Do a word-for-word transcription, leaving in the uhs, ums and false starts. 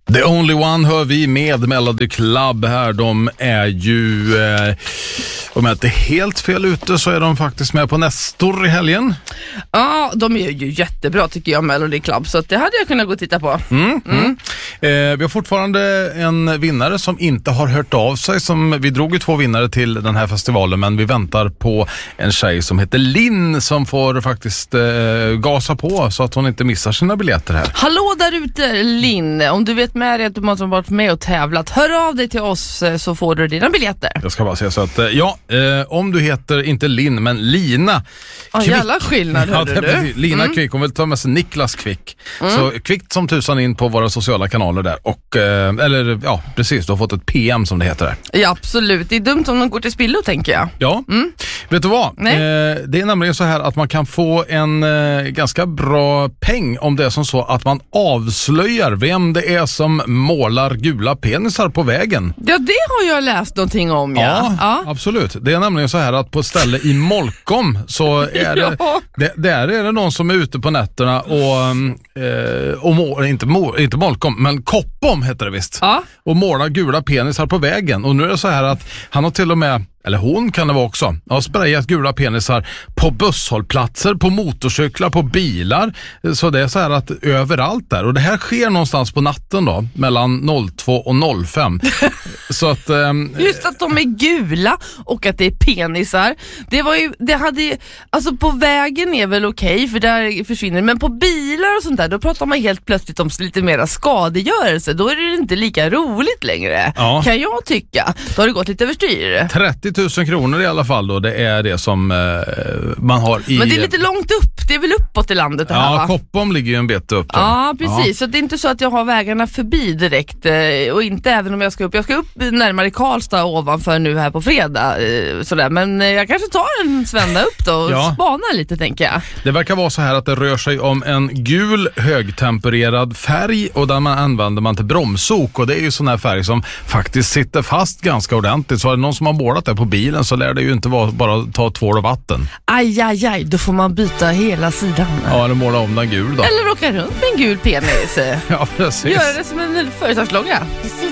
The Only One hör vi med Melody Club här. De är ju, eh, om jag inte är helt fel ute så är de faktiskt med på Nestor i helgen. Ja, de är ju jättebra tycker jag, Melody Club. Så att det hade jag kunnat gå och titta på. Mm, mm. Mm. Eh, vi har fortfarande en vinnare som inte har hört av sig. Som, vi drog ju två vinnare till den här festivalen, men vi väntar på en tjej som heter Linn som får faktiskt eh, gasa på så att hon inte missar sina biljetter här. Hallå där ute, Linn. Om du vet med dig att du måste ha varit med och tävlat, hör av dig till oss så får du dina biljetter. Jag ska bara säga så att, ja, eh, om du heter inte Linn men Lina Ja, Kvick. jävla skillnad, Ja, hörde du? Lina Mm. Kvick, hon vill ta med sig Niklas Kvick. Mm. Så kvickt som tusan in på våra sociala kanaler där. Och, eh, eller ja, precis, du har fått ett P M som det heter där. Ja, absolut. Det är dumt om de går till spillo, tänker jag. Ja, Mm. vet du vad? Nej. Eh, det är nämligen så här att man kan få en eh, ganska bra peng om det är som så att man avslöjar vem det är som målar gula penisar på vägen. Ja, det har jag läst någonting om, ja. Ja, ja. absolut. Det är nämligen så här att på ett ställe i Molkom så är det, Ja. det där är det någon som är ute på nätterna och, eh, och må, inte, må, inte Molkom, men Koppom heter det visst. Ja. Och målar gula penisar på vägen. Och nu är det så här att han har till och med, eller hon kan det vara också, har sprayat gula penisar på busshållplatser, på motorcyklar, på bilar. Så det är så här att överallt där. Och det här sker någonstans på natten då, mellan noll två och noll fem. Så att... ehm, Just att de är gula och att det är penisar. Det var ju, det hade, alltså på vägen är väl okej för där försvinner, men på bilar och sånt där, då pratar man helt plötsligt om lite mera skadegörelse. Då är det inte lika roligt längre, Ja. kan jag tycka. Då har det gått lite överstyr. trettio tusen kronor i alla fall då, det är det som eh, man har i... Men det är lite långt upp, det är väl uppåt i landet det här, Ja, va? Koppom ligger ju en bit upp där. Ja, precis. Så det är inte så att jag har vägarna förbi direkt, eh, och inte även om jag ska upp. Jag ska upp närmare Karlstad ovanför nu här på fredag. eh, Sådär. Men eh, jag kanske tar en svända upp då och Ja. spanar lite, tänker jag. Det verkar vara så här att det rör sig om en gul högtempererad färg och där man använder man till bromsok, och det är ju sån här färg som faktiskt sitter fast ganska ordentligt. Så är det någon som har målat det på bilen så lär det ju inte vara bara att ta tvål och vatten. Aj, aj, aj. Då får man byta hela sidan. Ja, eller måla om den gul då. Eller åka runt med en gul penis. Ja, precis. Gör det som en företagslogga.